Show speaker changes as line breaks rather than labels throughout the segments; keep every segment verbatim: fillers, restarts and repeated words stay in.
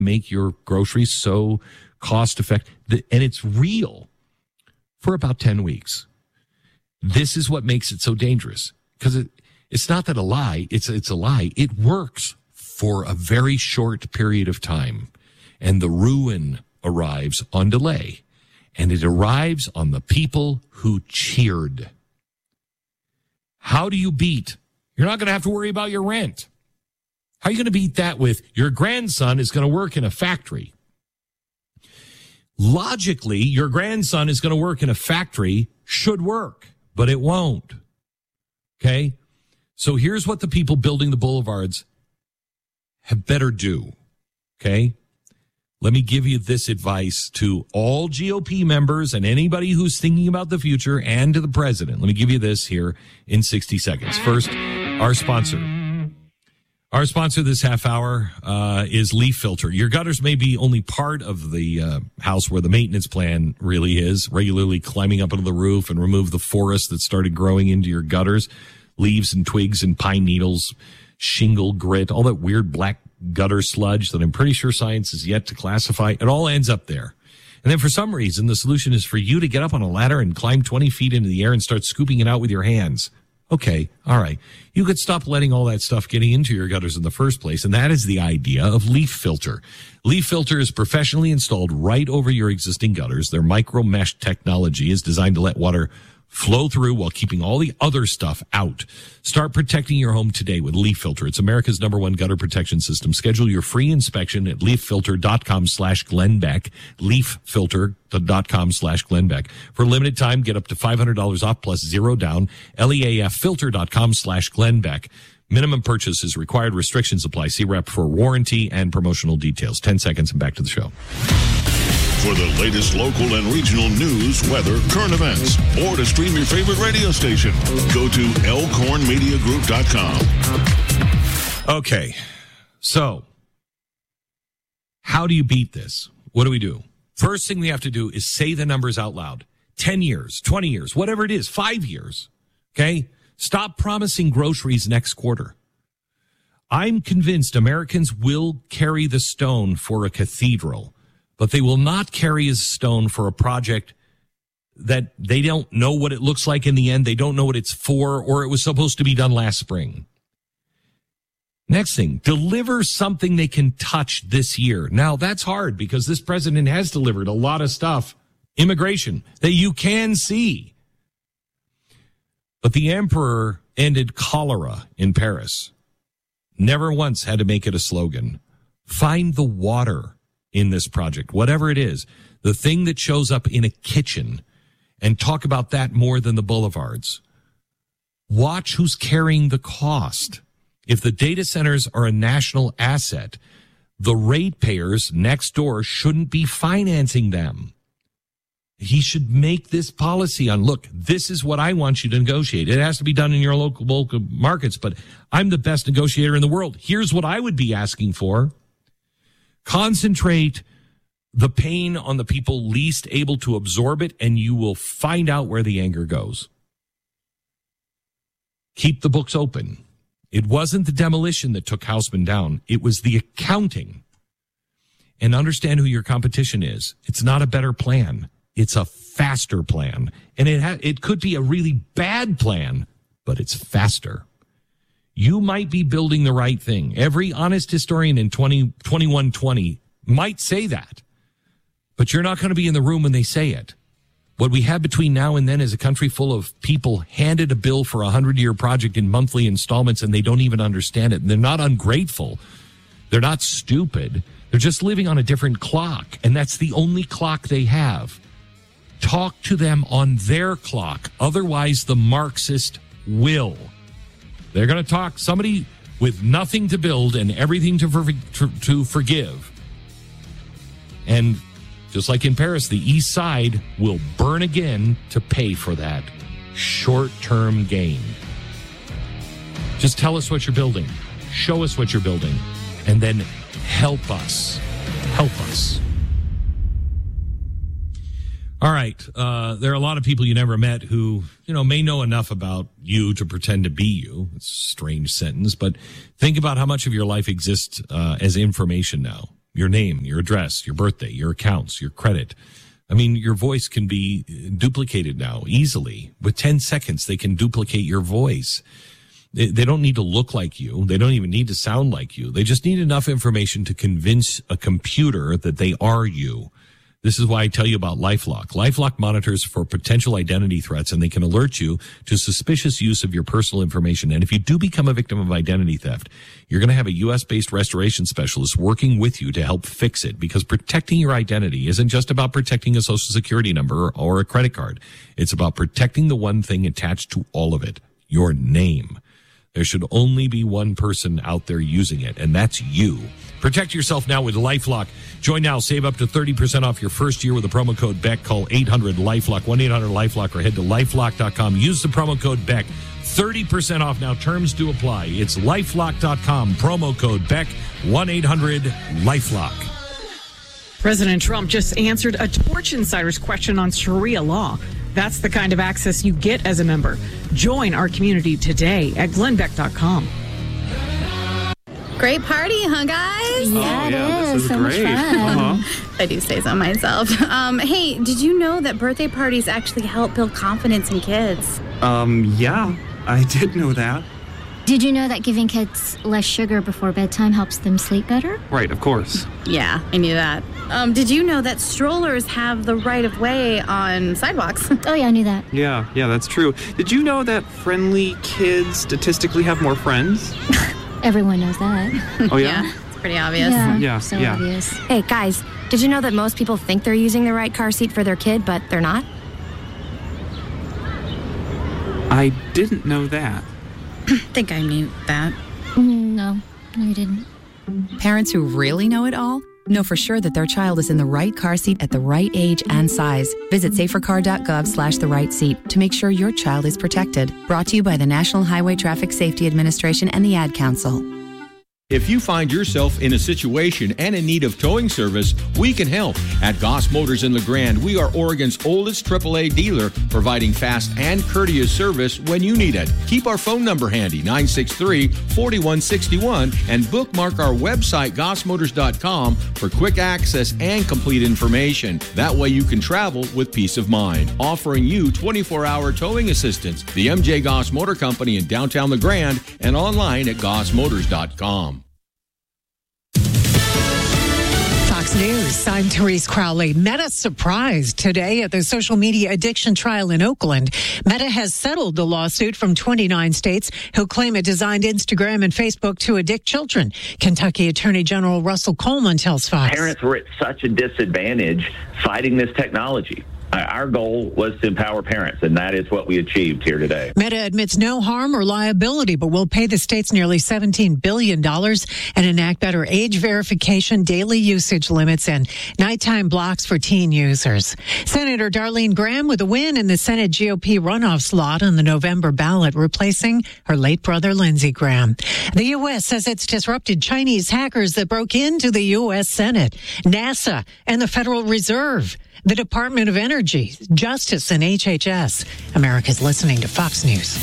make your groceries so cost effective, and it's real for about ten weeks. This is what makes it so dangerous, because it, it's not that a lie, it's it's a lie. It works for a very short period of time, and the ruin arrives on delay, and it arrives on the people who cheered. How do you beat? You're not going to have to worry about your rent. How are you going to beat that with your grandson is going to work in a factory? Logically, your grandson is going to work in a factory, should work, but it won't. Okay? So here's what the people building the boulevards have better do. Okay? Let me give you this advice to all G O P members and anybody who's thinking about the future, and to the president. Let me give you this here in sixty seconds. First, our sponsor. Our sponsor this half hour uh, is Leaf Filter. Your gutters may be only part of the uh, house where the maintenance plan really is, regularly climbing up into the roof and remove the forest that started growing into your gutters, leaves and twigs and pine needles, shingle, grit, all that weird black gutter sludge that I'm pretty sure science is yet to classify. It all ends up there. And then for some reason, the solution is for you to get up on a ladder and climb twenty feet into the air and start scooping it out with your hands. Okay, all right. You could stop letting all that stuff getting into your gutters in the first place, and that is the idea of Leaf Filter. Leaf Filter is professionally installed right over your existing gutters. Their micro mesh technology is designed to let water flow through while keeping all the other stuff out. Start protecting your home today with Leaf Filter. It's America's number one gutter protection system. Schedule your free inspection at leaffilter.com slash Glenn leaffilter.com slash Glenn For a limited time, get up to five hundred dollars off plus zero down. leaffilter.com slash Glenn Minimum purchase is required. Restrictions apply. See rep for warranty and promotional details. ten seconds and back to the show.
For the latest local and regional news, weather, current events, or to stream your favorite radio station, go to elkhorn media group dot com.
Okay, so how do you beat this? What do we do? First thing we have to do is say the numbers out loud. ten years, twenty years, whatever it is, five years. Okay? Stop promising groceries next quarter. I'm convinced Americans will carry the stone for a cathedral, but they will not carry a stone for a project that they don't know what it looks like in the end. They don't know what it's for, or it was supposed to be done last spring. Next thing, deliver something they can touch this year. Now, that's hard because this president has delivered a lot of stuff, immigration, that you can see. But the emperor ended cholera in Paris. Never once had to make it a slogan. Find the water in this project, whatever it is, the thing that shows up in a kitchen, and talk about that more than the boulevards. Watch who's carrying the cost. If the data centers are a national asset, the ratepayers next door shouldn't be financing them. He should make this policy on, look, this is what I want you to negotiate. It has to be done in your local, local markets, but I'm the best negotiator in the world. Here's what I would be asking for. Concentrate the pain on the people least able to absorb it, and you will find out where the anger goes. Keep the books open. It wasn't the demolition that took Houseman down. It was the accounting. And understand who your competition is. It's not a better plan. It's a faster plan. And it ha- it could be a really bad plan, but it's faster. You might be building the right thing. Every honest historian in twenty twenty-one twenty might say that. But you're not going to be in the room when they say it. What we have between now and then is a country full of people handed a bill for a hundred-year project in monthly installments, and they don't even understand it. And they're not ungrateful. They're not stupid. They're just living on a different clock, and that's the only clock they have. Talk to them on their clock. Otherwise, the Marxist will. They're going to talk somebody with nothing to build and everything to, for, to, to forgive. And just like in Paris, the East Side will burn again to pay for that short-term gain. Just tell us what you're building. Show us what you're building. And then help us. Help us. All right. Uh, there are a lot of people you never met who, you know, may know enough about you to pretend to be you. It's a strange sentence, but think about how much of your life exists uh, as information now. your name, your address, your birthday, your accounts, your credit. I mean, your voice can be duplicated now easily. With ten seconds, they can duplicate your voice. They, they don't need to look like you. They don't even need to sound like you. They just need enough information to convince a computer that they are you. This is why I tell you about LifeLock. LifeLock monitors for potential identity threats, and they can alert you to suspicious use of your personal information. And if you do become a victim of identity theft, you're going to have a U S-based restoration specialist working with you to help fix it, because protecting your identity isn't just about protecting a social security number or a credit card. It's about protecting the one thing attached to all of it, your name. There should only be one person out there using it, and that's you. Protect yourself now with LifeLock. Join now. Save up to thirty percent off your first year with the promo code BECK. Call eight hundred LifeLock, one eight hundred LifeLock, or head to lifelock dot com. Use the promo code BECK. thirty percent off now. Terms do apply. It's lifelock dot com. Promo code BECK, one eight hundred LifeLock.
President Trump just answered a Torch Insider's question on Sharia law. That's the kind of access you get as a member. Join our community today at glenn beck dot com.
Great party, huh, guys?
Yeah, it
oh, yeah,
is.
This is
so
great.
much fun.
Uh-huh.
I do say so myself. Um, hey, did you know that birthday parties actually help build confidence in kids?
Um, yeah, I did know that.
Did you know that giving kids less sugar before bedtime helps them sleep better?
Right, of course.
Yeah, I knew that. Um, did you know that strollers have the right of way on sidewalks?
Oh, yeah, I knew that.
Yeah, yeah, that's true. Did you know that friendly kids statistically have more friends?
Everyone knows that.
Oh, yeah?
Yeah, it's pretty obvious.
Yeah,
Yeah,
so
yeah.
obvious.
Hey, guys, did you know that most people think they're using the right car seat for their kid, but they're not?
I didn't know that.
I think I knew that.
Mm, No, no, you didn't.
Parents who really know it all know for sure that their child is in the right car seat at the right age and size. Visit safercar.gov slash the right seat to make sure your child is protected. Brought to you by the National Highway Traffic Safety Administration and the Ad Council.
If you find yourself in a situation and in need of towing service, we can help. At Goss Motors in LeGrand, we are Oregon's oldest triple A dealer, providing fast and courteous service when you need it. Keep our phone number handy, nine six three, four one six one, and bookmark our website, goss motors dot com, for quick access and complete information. That way you can travel with peace of mind. Offering you twenty-four hour towing assistance. The M J Goss Motor Company in downtown LeGrand and online at goss motors dot com.
Fox News, I'm Therese Crowley. Meta surprised today at the social media addiction trial in Oakland. Meta has settled the lawsuit from twenty-nine states who claim it designed Instagram and Facebook to addict children. Kentucky Attorney General Russell Coleman tells Fox.
Parents were at such a disadvantage fighting this technology. Our goal was to empower parents, and that is what we achieved here today.
Meta admits no harm or liability, but will pay the states nearly seventeen billion dollars and enact better age verification, daily usage limits, and nighttime blocks for teen users. Senator Darlene Graham with a win in the Senate G O P runoff slot on the November ballot, replacing her late brother Lindsey Graham. The U S says it's disrupted Chinese hackers that broke into the U S Senate, NASA, and the Federal Reserve, the Department of Energy, Justice, and H H S. America's listening to Fox News.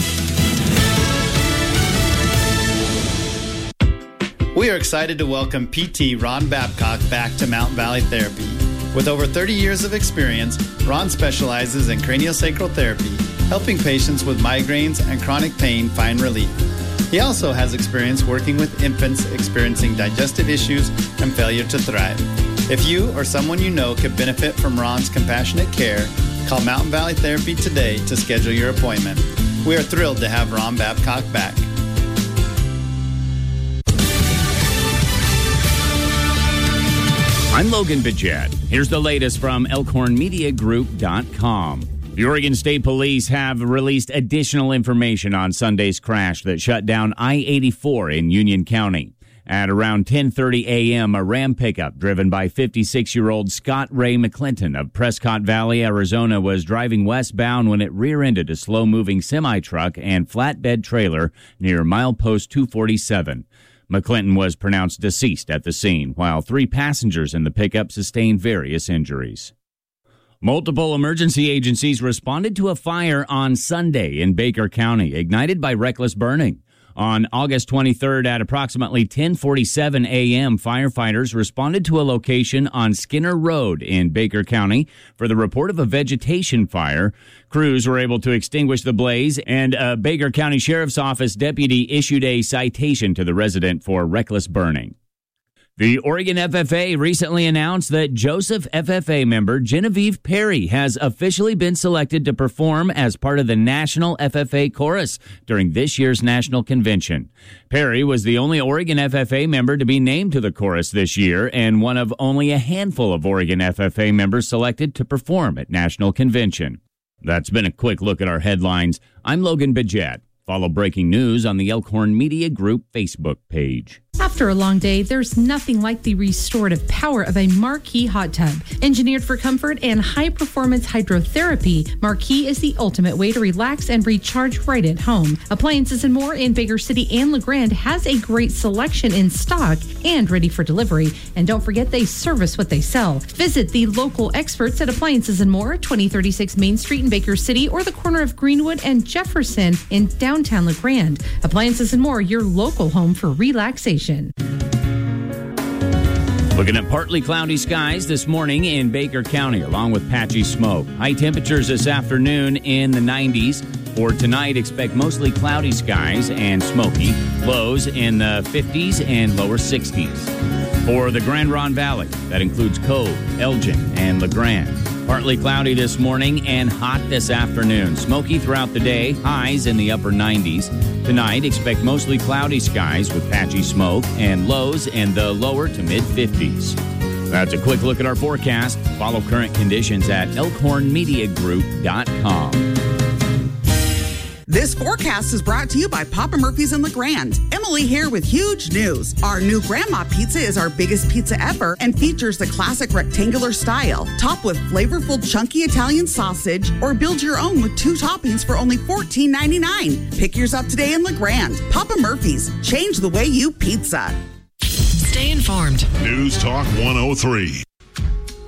We are excited to welcome P T Ron Babcock back to Mountain Valley Therapy. With over thirty years of experience, Ron specializes in craniosacral therapy, helping patients with migraines and chronic pain find relief. He also has experience working with infants experiencing digestive issues and failure to thrive. If you or someone you know could benefit from Ron's compassionate care, call Mountain Valley Therapy today to schedule your appointment. We are thrilled to have Ron Babcock back.
I'm Logan Bajad. Here's the latest from elkhorn media group dot com. The Oregon State Police have released additional information on Sunday's crash that shut down I eighty-four in Union County. At around ten thirty a.m., a Ram pickup driven by fifty-six-year-old Scott Ray McClinton of Prescott Valley, Arizona, was driving westbound when it rear-ended a slow-moving semi-truck and flatbed trailer near milepost two forty-seven. McClinton was pronounced deceased at the scene, while three passengers in the pickup sustained various injuries. Multiple emergency agencies responded to a fire on Sunday in Baker County, ignited by reckless burning. On August twenty-third at approximately ten forty-seven a.m., firefighters responded to a location on Skinner Road in Baker County for the report of a vegetation fire. Crews were able to extinguish the blaze, and a Baker County Sheriff's Office deputy issued a citation to the resident for reckless burning. The Oregon F F A recently announced that Joseph F F A member Genevieve Perry has officially been selected to perform as part of the National F F A Chorus during this year's national convention. Perry was the only Oregon F F A member to be named to the chorus this year and one of only a handful of Oregon F F A members selected to perform at national convention. That's been a quick look at our headlines. I'm Logan Bidget. Follow breaking news on the Elkhorn Media Group Facebook page.
After a long day, there's nothing like the restorative power of a Marquee hot tub. Engineered for comfort and high-performance hydrotherapy, Marquee is the ultimate way to relax and recharge right at home. Appliances and More in Baker City and LeGrand has a great selection in stock and ready for delivery. And don't forget, they service what they sell. Visit the local experts at Appliances and More, twenty thirty-six Main Street in Baker City, or the corner of Greenwood and Jefferson in downtown LeGrand. Appliances and More, your local home for relaxation.
Looking at partly cloudy skies this morning in Baker County, along with patchy smoke. High temperatures this afternoon in the nineties. For tonight, expect mostly cloudy skies and smoky. Lows in the fifties and lower sixties. For the Grand Ronde Valley, that includes Cove, Elgin, and LeGrand. Partly cloudy this morning and hot this afternoon. Smoky throughout the day, highs in the upper nineties. Tonight, expect mostly cloudy skies with patchy smoke and lows in the lower to mid-fifties. That's a quick look at our forecast. Follow current conditions at elkhorn media group dot com.
This forecast is brought to you by Papa Murphy's in LeGrand. Emily here with huge news. Our new Grandma Pizza is our biggest pizza ever and features the classic rectangular style, topped with flavorful chunky Italian sausage, or build your own with two toppings for only fourteen ninety-nine. Pick yours up today in LeGrand. Papa Murphy's, change the way you pizza.
Stay informed.
News Talk one oh three.